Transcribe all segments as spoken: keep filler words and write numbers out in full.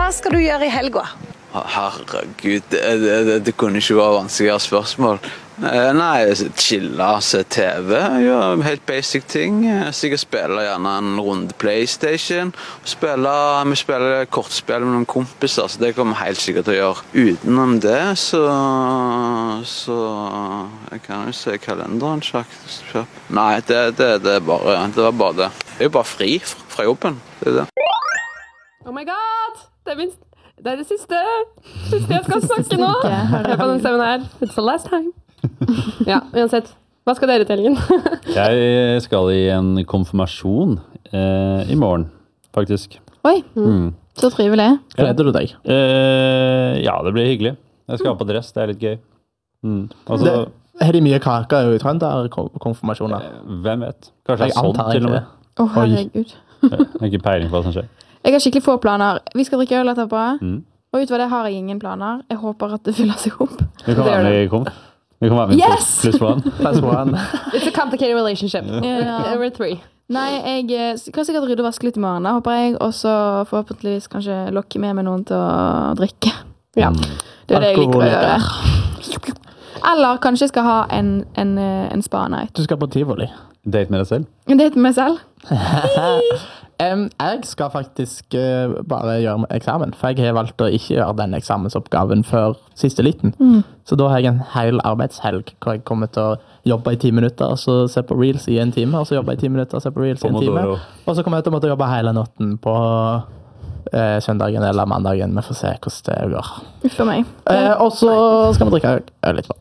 Hva skal du gjøre i helga? Herregud, det, det, det kunne ikke være vanskeligere spørsmål. Nei, chille, se T V, gjøre helt basic ting. Sikkert spille gjerne en runde PlayStation. Spille, vi spiller kortspill med noen kompiser, så det kommer vi helt sikkert til å gjøre. Utenom det, så, så jeg kan jo se kalenderen kjapt. Nei, det, det, det, er bare, det var bare det. Jeg er jo bare fri fra jobben, det er det. Oh my god, det er minst... Det er det siste, siste jeg skal snakke nå. Hør på den stemmen her. It's the last time. Ja, uansett. Hva skal dere til helgen? Jeg skal i en konfirmasjon eh, i morgen, faktisk. Oi, mm. Så trivelig. Gleder du deg? Eh, ja, det blir hyggelig. Jeg skal ha på dress, det er litt gøy. Mm. Altså, det, er det mye kaker i Trønder-konfirmasjoner? Hvem vet? Kanskje det er sånn til og med. Å, oh, herregud. Jeg har ikke peiling på hva som skjer. Jeg har skikkelig få planer. Vi skal drikke øl etterpå. Mm. Og utover det har jeg ingen planer. Jeg håper at det fyller seg opp. Vi kan være med i konf. Vi kan være med yes! plus one. Plus one. It's a complicated relationship. Yeah. Over three. Nei, jeg kan sikkert rydde og vaske litt i morgen, da, håper jeg. Og så forhåpentligvis kanskje lokke med meg noen til å drikke. Ja, det er det jeg liker å gjøre. Eller kanskje jeg skal ha en, en, en spa-night. Du skal på Tivoli. Date med deg selv? En date med meg selv. um, jeg skal faktisk uh, bare gjøre eksamen, for jeg har valgt å ikke gjøre den eksamensoppgaven før siste liten. Mm. Så da har jeg en hel arbeidshelg hvor jeg kommer til å jobbe i ti minutter, og så se på Reels i en time, og så jobbe i ti minutter, og se på Reels i en time. Og så kommer jeg til å måtte jobbe hele natten på uh, søndagen eller mandagen. Vi får se hvordan det går. Uff for meg. Uh, og så skal vi drikke øl litt på.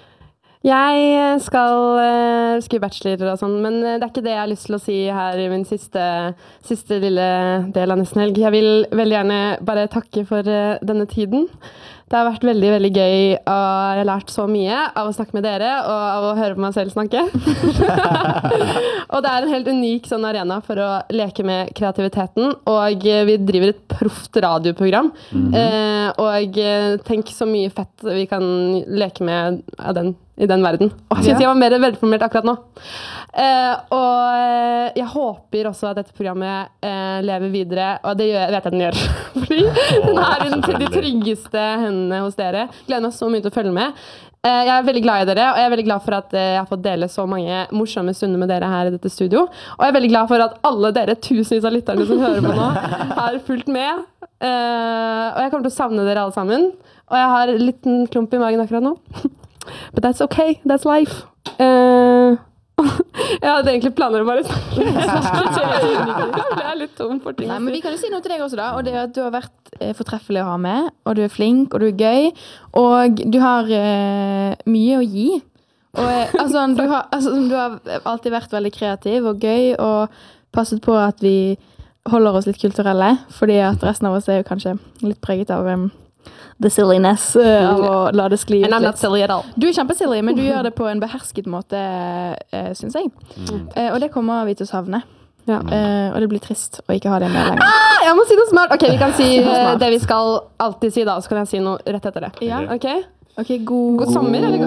Jeg skal uh, skrive bachelor og sånn, men det er ikke det jeg har lyst til å si her i min siste, siste lille del av nesten helg. Jeg vil veldig gjerne bare takke for uh, denne tiden. Det har vært veldig, veldig gøy, og jeg har lært så mye av å snakke med dere, og av å høre på meg selv snakke. Og det er en helt unik sånn arena for å leke med kreativiteten, og vi driver et proft radioprogram, mm-hmm. eh, og tenk så mye fett vi kan leke med av den, i den verden. Og jeg synes jeg var mer velformulert akkurat nå. Eh, og jeg håper også at dette programmet eh, lever videre, og det gjør, vet jeg den gjør, fordi den er i den, de tryggeste hendene hos dere. Gleder meg så mye til å følge med. Eh, jeg er veldig glad i dere, og jeg er veldig glad for at eh, jeg har fått dele så mange morsomme stunder med dere her i dette studio. Og jeg er veldig glad for at alle dere tusenvis av lytterne som hører på nå har fulgt med. Eh, og jeg kommer til å savne dere alle sammen. Og jeg har en liten klump i magen akkurat nå. But that's okay, that's life. Eh... Jeg hadde egentlig planer om bare snakke. Jeg er litt tom for ting. Nei, men vi kan jo si noe til deg også da, og det er at du har vært eh, fortreffelig å ha med, og du er flink, og du er gøy, og du har eh, mye å gi. Og, eh, altså, du har, altså, du har alltid vært veldig kreativ og gøy, og passet på at vi holder oss litt kulturelle, fordi at resten av oss er jo kanskje litt preget av... Um, the silliness uh, av å la det skli ut litt. And I'm not silly at all. Du er kjempesilly, men du gjør det på en behersket måte, uh, synes jeg. Mm. Uh, og det kommer vi til å savne. Ja. Uh, og det blir trist å ikke ha det med lenger. Ah, jeg må si noe smart! Ok, vi kan si uh, det vi skal alltid si da, så kan jeg si noe rett etter det. Ja. Ok? Ok, god, god sommer, eller?